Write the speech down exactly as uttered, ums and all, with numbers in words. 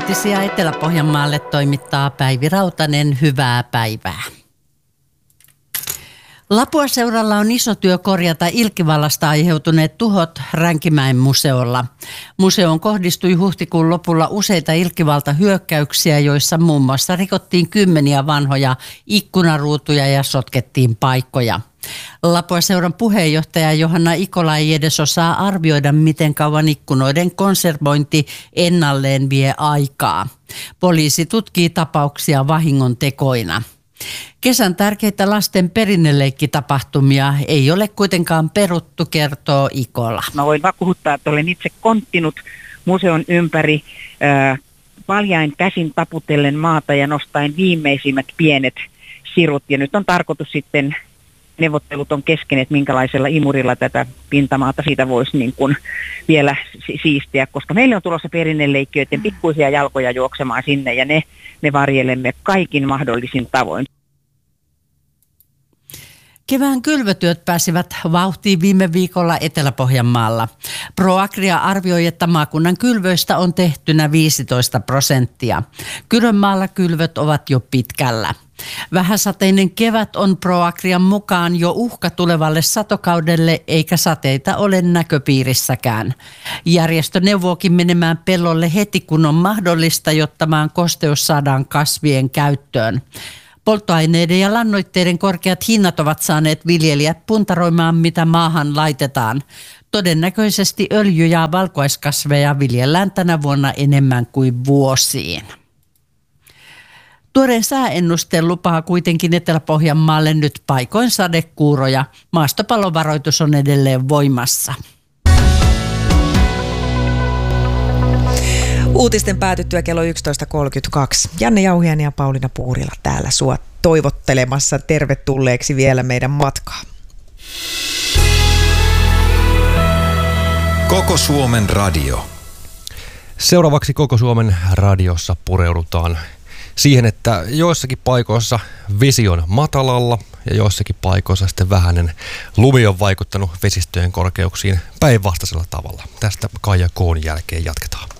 Uutisia Etelä-Pohjanmaalle toimittaa Päivi Rautanen. Hyvää päivää. Lapuaseuralla on iso työ korjata Ilkivallasta aiheutuneet tuhot Ränkimäen museolla. Museoon kohdistui huhtikuun lopulla useita Ilkivalta hyökkäyksiä, joissa muun muassa rikottiin kymmeniä vanhoja ikkunaruutuja ja sotkettiin paikkoja. Lapuaseuran puheenjohtaja Johanna Ikola ei edes osaa arvioida, miten kauan ikkunoiden konservointi ennalleen vie aikaa. Poliisi tutkii tapauksia vahingontekoina. Kesän tärkeitä lasten perinneleikki-tapahtumia ei ole kuitenkaan peruttu, kertoo Ikola. Mä voin vakuuttaa, että olen itse konttinut museon ympäri äh, paljain käsin taputellen maata ja nostaen viimeisimmät pienet sirut. Ja nyt on tarkoitus sitten, neuvottelut on kesken, että minkälaisella imurilla tätä pintamaata siitä voisi niin kuin vielä siistiä, koska meillä on tulossa perinneleikkiöiden pikkuisia jalkoja juoksemaan sinne ja ne, ne varjelemme kaikin mahdollisin tavoin. Kevään kylvötyöt pääsivät vauhtiin viime viikolla Etelä-Pohjanmaalla. ProAgria arvioi, että maakunnan kylvöistä on tehtynä viisitoista prosenttia. Kyrönmaalla kylvöt ovat jo pitkällä. Vähäsateinen kevät on ProAgrian mukaan jo uhka tulevalle satokaudelle, eikä sateita ole näköpiirissäkään. Järjestö neuvookin menemään pellolle heti, kun on mahdollista, jotta maan kosteus saadaan kasvien käyttöön. Polttoaineiden ja lannoitteiden korkeat hinnat ovat saaneet viljelijät puntaroimaan, mitä maahan laitetaan. Todennäköisesti öljy- ja valkuaiskasveja viljellään tänä vuonna enemmän kuin vuosiin. Tuoreen sääennuste lupaa kuitenkin Etelä-Pohjanmaalle nyt paikoin sadekuuroja. Maastopallovaroitus on edelleen voimassa. Uutisten päätyttyä kello yksitoista kolmekymmentäkaksi. Janne Jauhiainen ja Pauliina Puurila täällä sua toivottelemassa tervetulleeksi vielä meidän matkaan. Koko Suomen radio. Seuraavaksi Koko Suomen radiossa pureudutaan siihen, että joissakin paikoissa vesi on matalalla ja joissakin paikoissa sitten vähäinen lumi on vaikuttanut vesistöjen korkeuksiin päinvastaisella tavalla. Tästä Kaija Koon jälkeen jatketaan.